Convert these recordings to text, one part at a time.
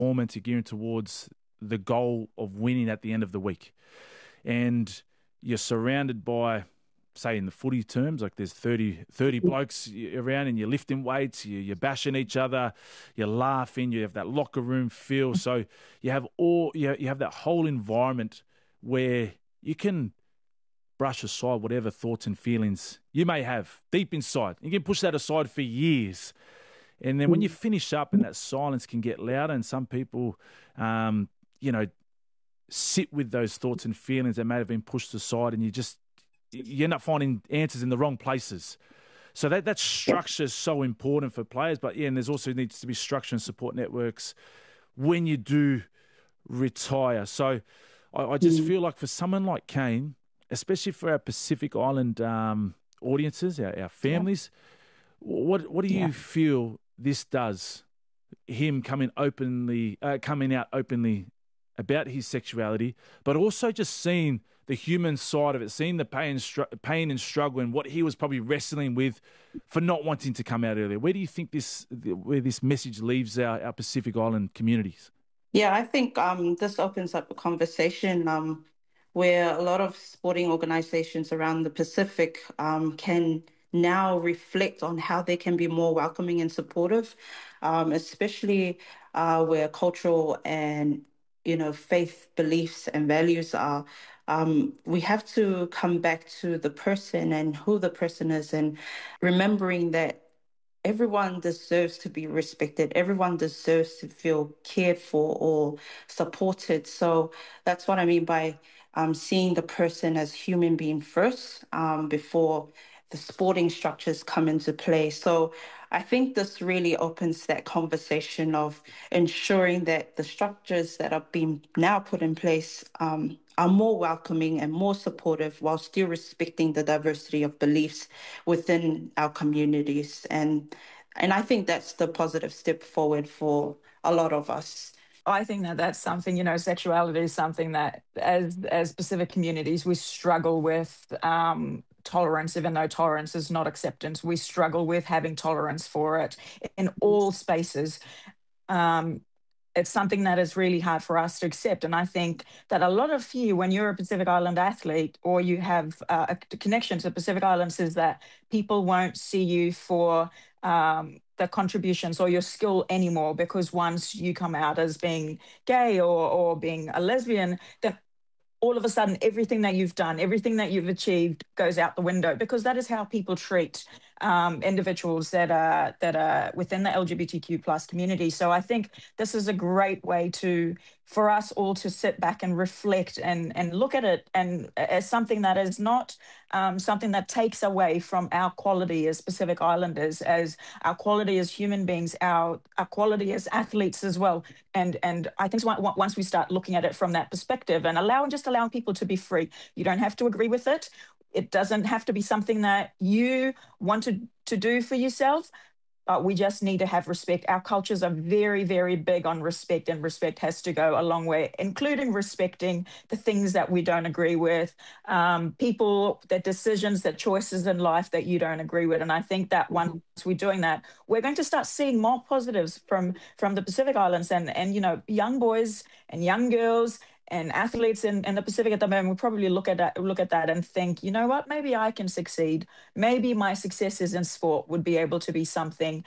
performance, you're gearing towards the goal of winning at the end of the week. And you're surrounded by, say in the footy terms, like there's 30 blokes around and you're lifting weights, you're bashing each other, you're laughing, you have that locker room feel. So you have that whole environment where you can brush aside whatever thoughts and feelings you may have deep inside. You can push that aside for years. And then when you finish up and that silence can get louder, and some people, sit with those thoughts and feelings that may have been pushed aside, and you end up finding answers in the wrong places. So that structure is so important for players. But yeah, and there's also needs to be structure and support networks when you do retire. So I just feel like for someone like Kane, especially for our Pacific Island audiences, our families, what do you feel this does? Him coming out openly about his sexuality, but also just seeing the human side of it, seeing the pain and struggle and what he was probably wrestling with for not wanting to come out earlier. Where do you think this message leaves our Pacific Island communities? Yeah, I think this opens up a conversation where a lot of sporting organizations around the Pacific can now reflect on how they can be more welcoming and supportive, especially where cultural and faith beliefs and values are. We have to come back to the person and who the person is, and remembering that everyone deserves to be respected. Everyone deserves to feel cared for or supported. So that's what I mean by seeing the person as human being first before the sporting structures come into play. So I think this really opens that conversation of ensuring that the structures that are being now put in place are more welcoming and more supportive while still respecting the diversity of beliefs within our communities. And I think that's the positive step forward for a lot of us. I think that's something, sexuality is something that as Pacific communities, we struggle with tolerance, even though tolerance is not acceptance. We struggle with having tolerance for it in all spaces. It's something that is really hard for us to accept. And I think that a lot of you, when you're a Pacific Island athlete or you have a connection to the Pacific Islands, is that people won't see you for the contributions or your skill anymore, because once you come out as being gay or being a lesbian, then all of a sudden everything that you've done, everything that you've achieved goes out the window, because that is how people treat individuals that are within the LGBTQ plus community. So I think this is a great way for us all to sit back and reflect and look at it and as something that is not something that takes away from our quality as Pacific Islanders, as our quality as human beings, our quality as athletes as well. And I think once we start looking at it from that perspective and allowing people to be free, you don't have to agree with it. It doesn't have to be something that you want to do for yourself, but we just need to have respect. Our cultures are very, very big on respect, and respect has to go a long way, including respecting the things that we don't agree with, people, their decisions, their choices in life that you don't agree with. And I think that once we're doing that, we're going to start seeing more positives from the Pacific Islands and young boys and young girls and athletes in the Pacific at the moment will probably look at that and think, you know what, maybe I can succeed. Maybe my successes in sport would be able to be something,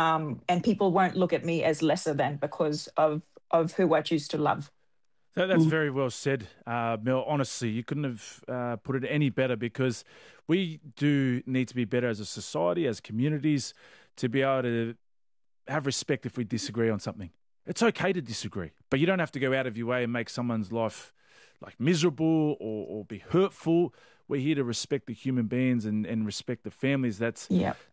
and people won't look at me as lesser than because of who I choose to love. That's very well said, Mel. Honestly, you couldn't have put it any better, because we do need to be better as a society, as communities, to be able to have respect if we disagree on something. It's okay to disagree, but you don't have to go out of your way and make someone's life like miserable or be hurtful. We're here to respect the human beings and respect the families that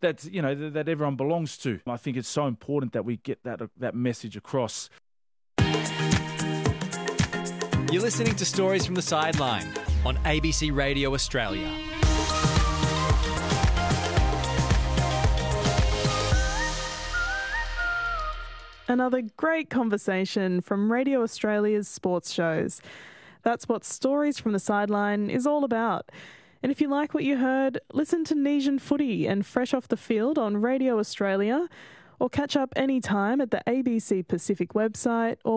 everyone belongs to. I think it's so important that we get that message across. You're listening to Stories from the Sideline on ABC Radio Australia. Another great conversation from Radio Australia's sports shows. That's what Stories from the Sideline is all about. And if you like what you heard, listen to Nesian Footy and Fresh Off the Field on Radio Australia, or catch up anytime at the ABC Pacific website or